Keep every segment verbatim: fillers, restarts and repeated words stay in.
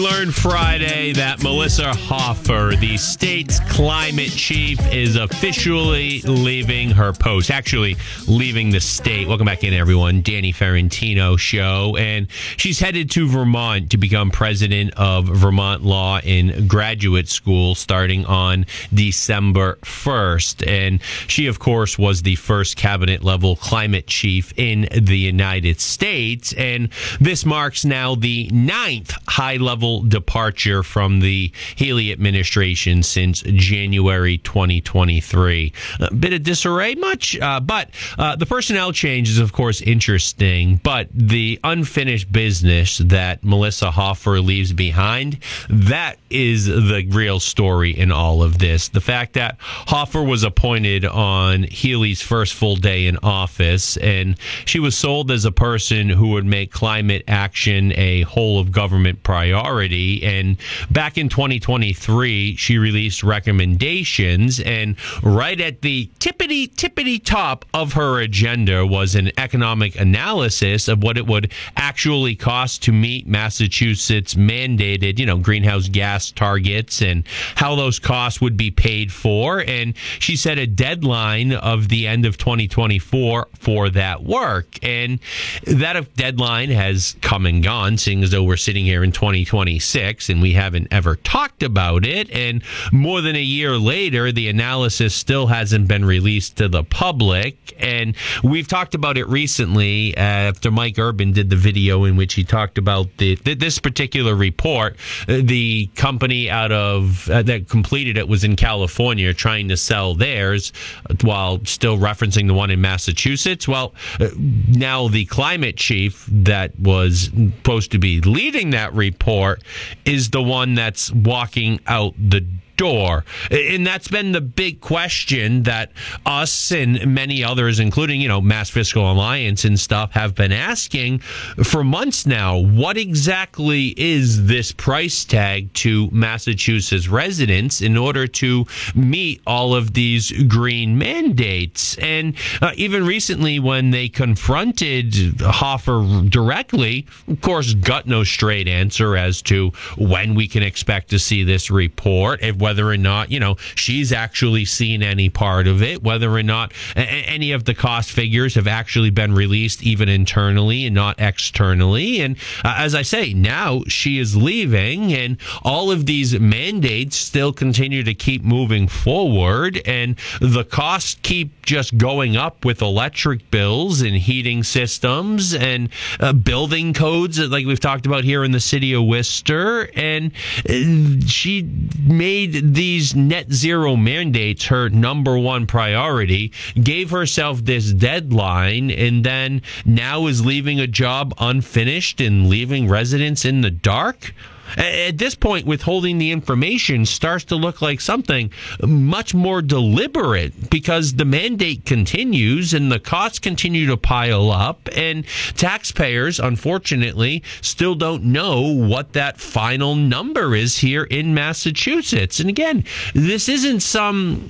Learned Friday that Melissa Hoffer, the state's climate chief, is officially leaving her post. Actually, leaving the state. Welcome back in, everyone. Danny Ferrantino show. And she's headed to Vermont to become president of Vermont Law in graduate school starting on December first. And she, of course, was the first cabinet-level climate chief in the United States. And this marks now the ninth high-level departure from the Haley administration since January twenty twenty-three. A bit of disarray, much, uh, but uh, the personnel change is, of course, interesting. But the unfinished business that Melissa Hoffer leaves behind, that is the real story in all of this. The fact that Hoffer was appointed on Healy's first full day in office, and she was sold as a person who would make climate action a whole of government priority. And back in twenty twenty-three, she released recommendations, and right at the tippity tippity top of her agenda was an economic analysis of what it would actually cost to meet Massachusetts mandated, you know, greenhouse gas targets and how those costs would be paid for. And she set a deadline of the end of twenty twenty-four for that work. And that deadline has come and gone, seeing as though we're sitting here in twenty twenty-six and we haven't ever talked about it. And more than a year later, the analysis still hasn't been released to the public. And we've talked about it recently after Mike Urban did the video in which he talked about the, this particular report. The company out of uh, that completed it was in California trying to sell theirs while still referencing the one in Massachusetts. Well, uh, now the climate chief that was supposed to be leading that report is the one that's walking out the door. And that's been the big question that us and many others, including, you know, Mass Fiscal Alliance and stuff, have been asking for months now. What exactly is this price tag to Massachusetts residents in order to meet all of these green mandates? And uh, even recently, when they confronted Hoffer directly, of course, got no straight answer as to when we can expect to see this report, if whether or not, you know, she's actually seen any part of it, whether or not a- any of the cost figures have actually been released even internally and not externally. And uh, as I say, now she is leaving and all of these mandates still continue to keep moving forward, and the costs keep just going up with electric bills and heating systems and uh, building codes, like we've talked about here in the city of Worcester. And uh, she made these net zero mandates her number one priority, gave herself this deadline, and then now is leaving a job unfinished and leaving residents in the dark. At this point, withholding the information starts to look like something much more deliberate, because the mandate continues and the costs continue to pile up, and taxpayers, unfortunately, still don't know what that final number is here in Massachusetts. And again, this isn't some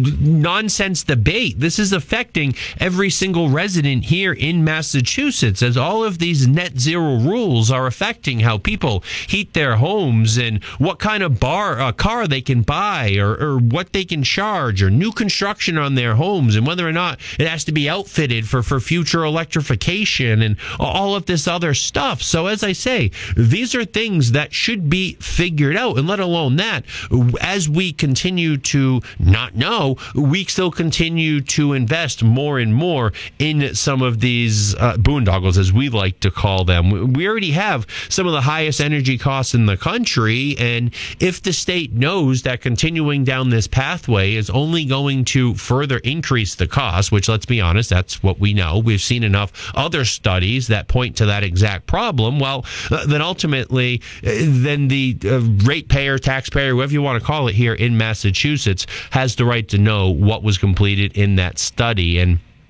nonsense debate. This is affecting every single resident here in Massachusetts, as all of these net zero rules are affecting how people heat their homes and what kind of bar uh, car they can buy, or, or what they can charge, or new construction on their homes, and whether or not it has to be outfitted for, for future electrification and all of this other stuff. So as I say, these are things that should be figured out, and let alone that, as we continue to not know, we still continue to invest more and more in some of these uh, boondoggles, as we like to call them. We already have some of the highest energy costs in the country, and if the state knows that continuing down this pathway is only going to further increase the cost, which, let's be honest, that's what we know. We've seen enough other studies that point to that exact problem. Well, uh, then ultimately, uh, then the uh, ratepayer, taxpayer, whatever you want to call it here in Massachusetts, has the right to know what was completed in that study. And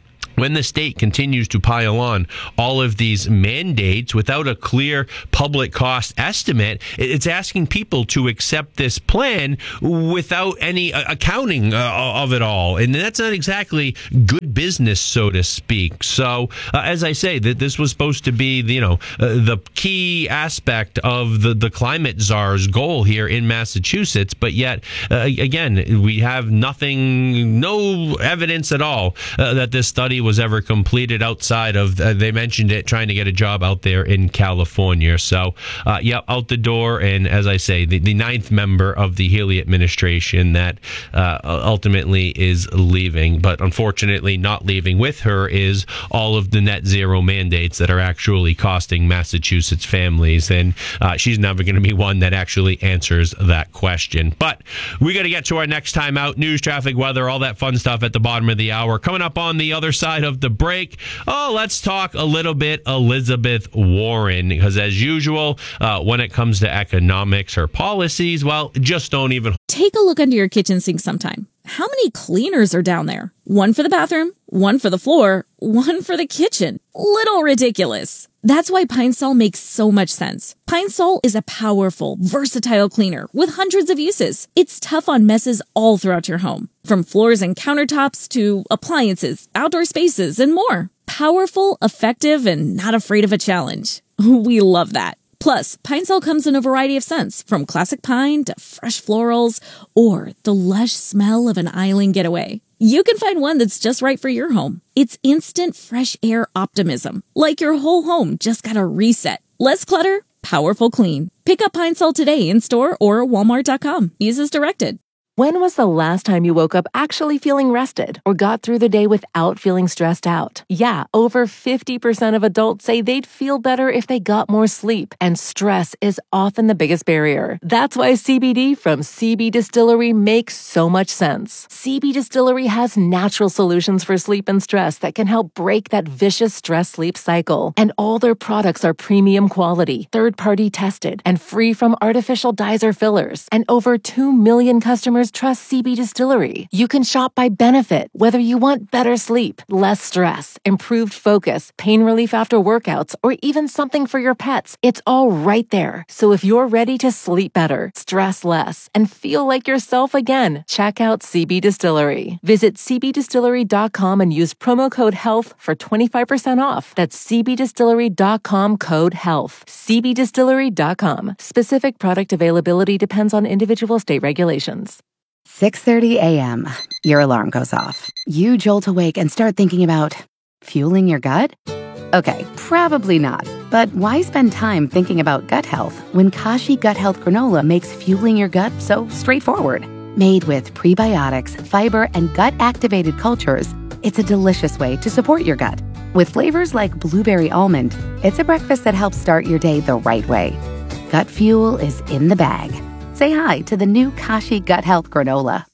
when the state continues to pile on all of these mandates without a clear public cost estimate, it's asking people to accept this plan without any accounting uh, of it all. And that's not exactly good business, so to speak. So, uh, as I say, that this was supposed to be, you know, uh, the key aspect of the, the climate czar's goal here in Massachusetts. But yet, uh, again, we have nothing, no evidence at all uh, that this study was ever completed outside of, uh, they mentioned it, trying to get a job out there in California. So, uh, yeah, out the door. And as I say, the, the ninth member of the Healey administration that uh, ultimately is leaving. But unfortunately, not leaving with her is all of the net zero mandates that are actually costing Massachusetts families. And uh, she's never going to be one that actually answers that question. But we got to get to our next time out. News, traffic, weather, all that fun stuff at the bottom of the hour. Coming up on the other side of the break, oh, let's talk a little bit Elizabeth Warren, because as usual, uh, when it comes to economics, her policies, well, just don't even. Take a look under your kitchen sink sometime. How many cleaners are down there? One for the bathroom, one for the floor, one for the kitchen. Little ridiculous. That's why Pine Sol makes so much sense. Pine Sol is a powerful, versatile cleaner with hundreds of uses. It's tough on messes all throughout your home, from floors and countertops to appliances, outdoor spaces, and more. Powerful, effective, and not afraid of a challenge. We love that. Plus, Pine Sol comes in a variety of scents, from classic pine to fresh florals or the lush smell of an island getaway. You can find one that's just right for your home. It's instant fresh air optimism, like your whole home just got a reset. Less clutter, powerful clean. Pick up Pine Sol today in store or walmart dot com. Use as directed. When was the last time you woke up actually feeling rested or got through the day without feeling stressed out? Yeah, over fifty percent of adults say they'd feel better if they got more sleep, and stress is often the biggest barrier. That's why C B D from C B Distillery makes so much sense. C B Distillery has natural solutions for sleep and stress that can help break that vicious stress-sleep cycle. And all their products are premium quality, third-party tested, and free from artificial dyes or fillers. And over two million customers trust C B Distillery. You can shop by benefit, whether you want better sleep, less stress, improved focus, pain relief after workouts, or even something for your pets. It's all right there. So if you're ready to sleep better, stress less, and feel like yourself again, check out C B Distillery. Visit c b distillery dot com and use promo code HEALTH for twenty-five percent off. That's c b distillery dot com code HEALTH. c b distillery dot com. Specific product availability depends on individual state regulations. six thirty a.m. Your alarm goes off. You jolt awake and start thinking about fueling your gut? Okay, probably not. But why spend time thinking about gut health when Kashi Gut Health Granola makes fueling your gut so straightforward? Made with prebiotics, fiber, and gut-activated cultures, it's a delicious way to support your gut. With flavors like blueberry almond, it's a breakfast that helps start your day the right way. Gut fuel is in the bag. Say hi to the new Kashi Gut Health Granola.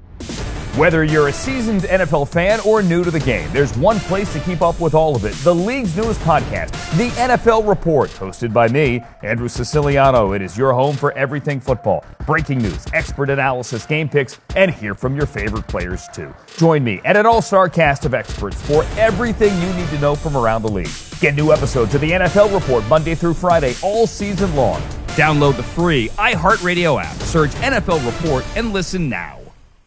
Whether you're a seasoned N F L fan or new to the game, there's one place to keep up with all of it. The league's newest podcast, The N F L Report, hosted by me, Andrew Siciliano. It is your home for everything football. Breaking news, expert analysis, game picks, and hear from your favorite players too. Join me and an all-star cast of experts for everything you need to know from around the league. Get new episodes of The N F L Report Monday through Friday all season long. Download the free iHeartRadio app, search N F L Report, and listen now.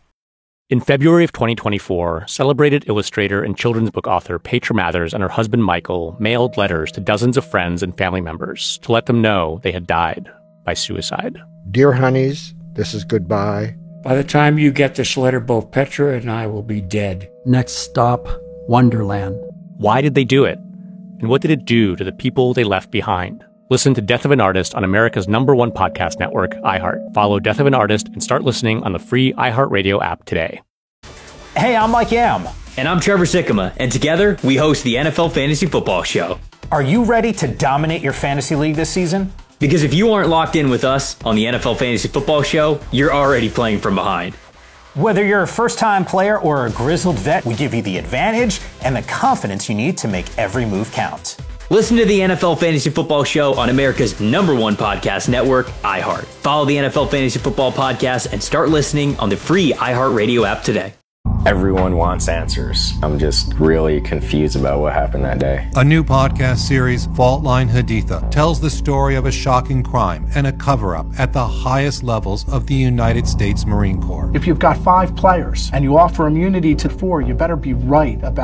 In February of twenty twenty-four, celebrated illustrator and children's book author Petra Mathers and her husband Michael mailed letters to dozens of friends and family members to let them know they had died by suicide. Dear honeys, this is goodbye. By the time you get this letter, both Petra and I will be dead. Next stop, Wonderland. Why did they do it? And what did it do to the people they left behind? Listen to Death of an Artist on America's number one podcast network, iHeart. Follow Death of an Artist and start listening on the free iHeartRadio app today. Hey, I'm Mike Yam. And I'm Trevor Sikkema. And together, we host the N F L Fantasy Football Show. Are you ready to dominate your fantasy league this season? Because if you aren't locked in with us on the N F L Fantasy Football Show, you're already playing from behind. Whether you're a first-time player or a grizzled vet, we give you the advantage and the confidence you need to make every move count. Listen to the N F L Fantasy Football Show on America's number one podcast network, iHeart. Follow the N F L Fantasy Football Podcast and start listening on the free iHeartRadio app today. Everyone wants answers. I'm just really confused about what happened that day. A new podcast series, Fault Line Haditha, tells the story of a shocking crime and a cover-up at the highest levels of the United States Marine Corps. If you've got five players and you offer immunity to four, you better be right about